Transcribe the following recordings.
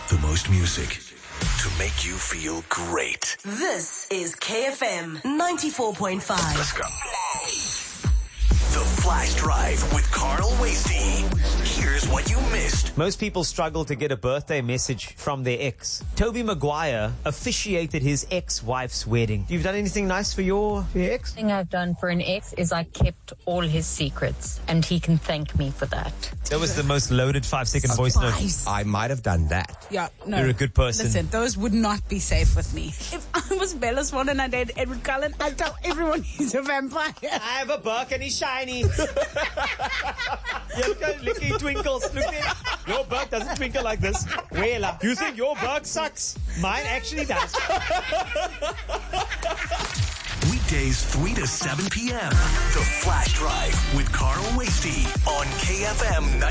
The most music to make you feel great. This is KFM 94.5. Let's go. The Flash Drive with Carl Wasty. Here's what you missed. Most people struggle to get a birthday message from their ex. Toby Maguire officiated his ex-wife's wedding. You've done anything nice for your ex? The thing I've done for an ex is I kept all his secrets, and he can thank me for that. That was the most loaded 5-second voice note. I might have done that. Yeah, no. You're a good person. Listen, those would not be safe with me. If I was Bella Swan and I dated Edward Cullen, I'd tell everyone he's a vampire. I have a buck and he's shiny. Look, he twinkles. Look there. Your buck doesn't twinkle like this. Well, you think your buck sucks? Mine actually does. Weekdays 3 to 7 p.m. The Flash Drive with Carl Wasty on KFM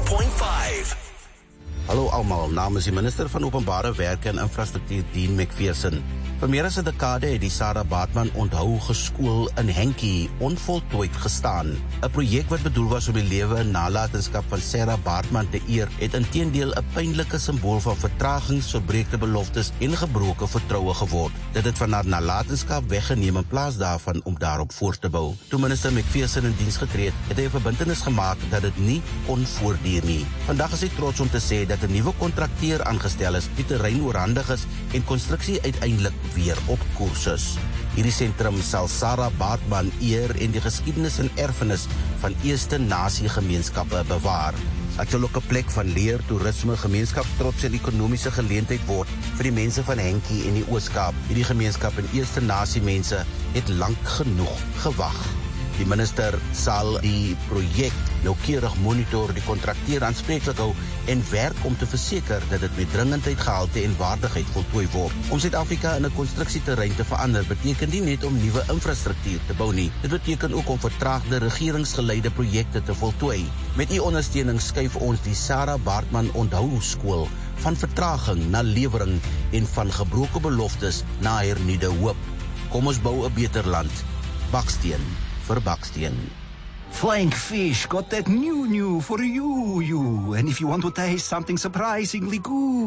94.5. Hallo almal, namens die minister van Openbare Werke en Infrastruktuur Dean McPherson. Vir meer as 'n dekade het die Sarah Baartman onthou geskool in Henkie onvoltooid gestaan. 'n Projek wat bedoel was om die lewe en nalatenskap van Sarah Baartman te eer, het inteendeel 'n pynlike simbool van vertragings, verbreekte beloftes en gebroke vertroue geword. Dit het van haar nalatenskap weggeneem in plaas daarvan om daarop voort te bou. Toe minister McPherson in diens getree het hy 'n verbintenis gemaak dat dit nie kon voortduur nie. Vandag is hy trots om te sê dat 'n nuwe kontrakteur aangestel is, die terrein oorhandig is en konstruksie uiteindelik weer op koers is. Hierdie sentrum sal Sarah Baartman eer en die geskiedenis en erfenis van Eerste Nasie gemeenskappe bewaar. Dit sal ook 'n plek van leer, toerisme, gemeenskapstrots en ekonomiese geleentheid word vir die mense van Henkie en die Oos-Kaap. Hierdie gemeenskap en Eerste Nasie mense het lank genoeg gewag. Die minister sal die projek noukeurig monitor, die kontrakteur aanspreeklik hou en werk om te verseker dat dit met dringendheid, gehalte en waardigheid voltooi word. Om Suid-Afrika in 'n konstruksieterrein te verander beteken nie net om nuwe infrastruktuur te bou nie. Dit beteken ook om vertraagde regeringsgeleide projekte te voltooi. Met u ondersteuning skuif ons die Sarah Baartman Onthou Skool van vertraging na lewering en van gebroke beloftes na hernuide hoop. Kom ons bou 'n beter land. Baksteen vir baksteen. Flying Fish got that new for you. And if you want to taste something surprisingly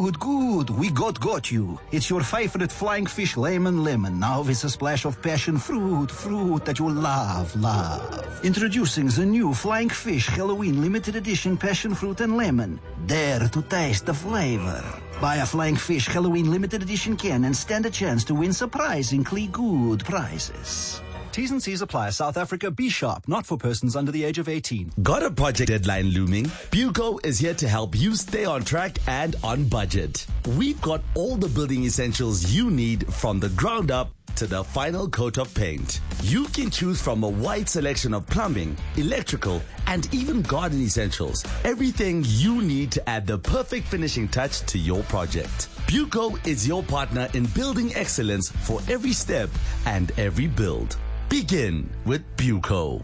good, we got you. It's your favorite Flying Fish lemon, now with a splash of passion fruit that you love. Introducing the new Flying Fish Halloween limited edition passion fruit and lemon. Dare to taste the flavor. Buy a Flying Fish Halloween limited edition can and stand a chance to win surprisingly good prizes. T's and C's apply. South Africa, be sharp, not for persons under the age of 18. Got a project deadline looming? Buco is here to help you stay on track and on budget. We've got all the building essentials you need from the ground up to the final coat of paint. You can choose from a wide selection of plumbing, electrical, and even garden essentials. Everything you need to add the perfect finishing touch to your project. Buco is your partner in building excellence for every step and every build. Begin with Buco.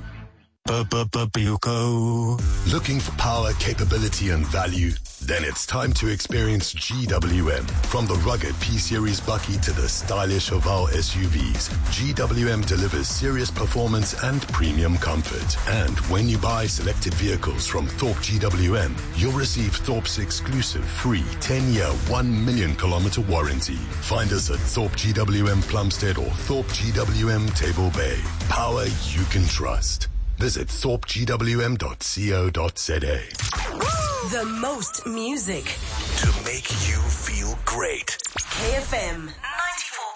Buco. Looking for power, capability, and value? Then it's time to experience GWM. From the rugged P-Series Bucky to the stylish Haval SUVs, GWM delivers serious performance and premium comfort. And when you buy selected vehicles from Thorpe GWM, you'll receive Thorpe's exclusive free 10-year, 1 million kilometer warranty. Find us at Thorpe GWM Plumstead or Thorpe GWM Table Bay. Power you can trust. Visit thorpegwm.co.za. The most music to make you feel great. KFM